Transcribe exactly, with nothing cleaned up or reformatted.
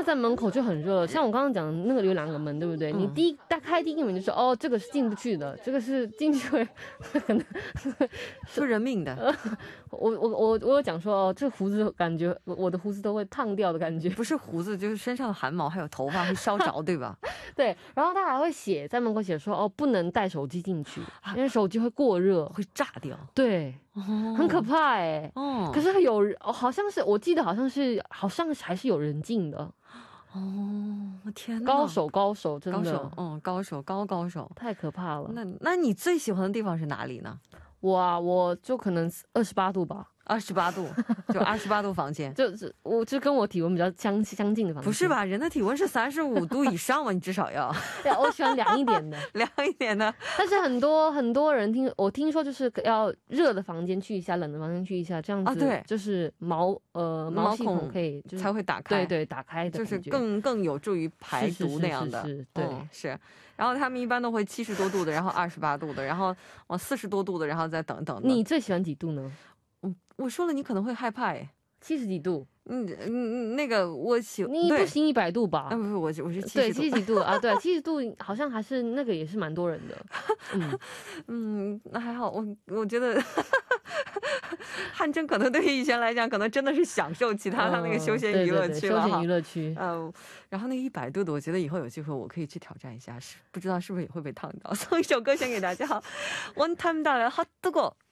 在门口就很热，像我刚刚讲的那个有两个门，对不对？你第一打开第一个门就是哦，这个是进不去的，这个是进去会可能出人命的。 我我我我有讲说哦，这胡子感觉我的胡子都会烫掉的感觉， 不是胡子就是身上的汗毛还有头发会烧着，对吧？ 对，然后他还会写在门口写说哦，不能带手机进去，因为手机会过热， 会炸掉。 对，很可怕哎。哦，可是有人，好像是我记得好像是好像还是有人进的。 哦，天哪， 高手高手，真的高手，嗯，高手高高手， 太可怕了。 那那你最喜欢的地方是哪里呢？ 我啊，我就可能二十八度吧。 二十八度，就二十八度房间， 就是我就跟我体温比较相相近的房间。 不是吧？人的体温是三十五度以上嘛，你至少要。 我喜欢凉一点的， 凉一点的。 但是很多很多人听我听说就是要热的房间去一下，冷的房间去一下，这样子啊，对，就是毛呃毛细孔可以、就是、 才会打开， 对对，打开的， 就是更更有助于排毒那样的， 是是是是对、 嗯、是。然后他们一般都会七十多度的，然后二十八度的，然后往四十多度的，然后再等等的。 你最喜欢几度呢？ 嗯，我说了你可能会害怕哎， 七十几度。 嗯嗯，那个我喜你不行一百度吧？ 啊不不，我我是七十度， 对七十几度啊，对七十度好像还是那个也是蛮多人的。 嗯嗯，那还好，我我觉得汗蒸可能对于以前来讲，可能真的是享受其他他那个休闲娱乐区了哈， 休闲娱乐区。 嗯，然后那个一百度的，我觉得以后有机会我可以去挑战一下，是不知道是不是也会被烫到。送一首歌先给大家，One Time 달의 핫뜨거。